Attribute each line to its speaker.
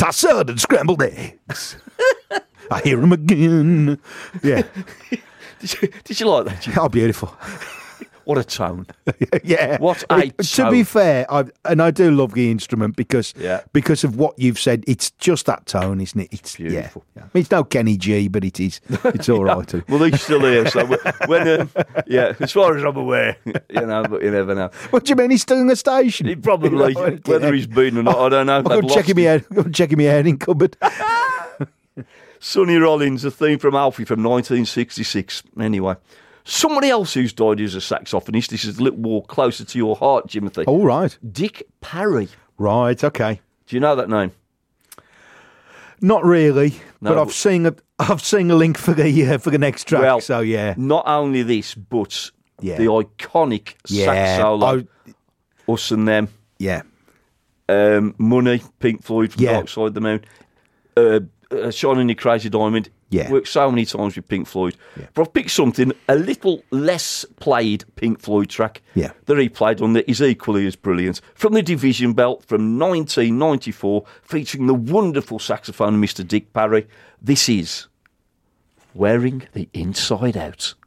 Speaker 1: croissant and scrambled eggs. I hear him again. Yeah.
Speaker 2: Did you like that, Jim?
Speaker 1: Oh, beautiful.
Speaker 2: What a tone.
Speaker 1: Yeah.
Speaker 2: What a
Speaker 1: To
Speaker 2: tone.
Speaker 1: be fair, I do love the instrument because of what you've said. It's just that tone, isn't it? It's
Speaker 2: beautiful.
Speaker 1: Yeah. I mean, it's no Kenny G, but it is. It's all right.
Speaker 2: Well, he's still here, so when as far as I'm aware, but you never know.
Speaker 1: What do you mean? He's still in the station?
Speaker 2: He probably, whether he's been or not, I don't know.
Speaker 1: I'm checking my airing cupboard.
Speaker 2: Sonny Rollins, a theme from Alfie from 1966. Anyway. Somebody else who's died as a saxophonist, this is a little more closer to your heart, Jimothy.
Speaker 1: All right.
Speaker 2: Dick Parry.
Speaker 1: Right, okay.
Speaker 2: Do you know that name?
Speaker 1: Not really,
Speaker 2: No,
Speaker 1: but I've seen a link for the next track,
Speaker 2: well,
Speaker 1: so yeah.
Speaker 2: Not only this, but the iconic sax solo. Us and Them.
Speaker 1: Yeah.
Speaker 2: Money, Pink Floyd from Dark Side of the Moon. Shining Your Crazy Diamond.
Speaker 1: Yeah.
Speaker 2: Worked so many times with Pink Floyd. Yeah. But I've picked something a little less played Pink Floyd track that he played on that is equally as brilliant. From the Division Belt from 1994, featuring the wonderful saxophone Mr. Dick Parry. This is Wearing the Inside Out.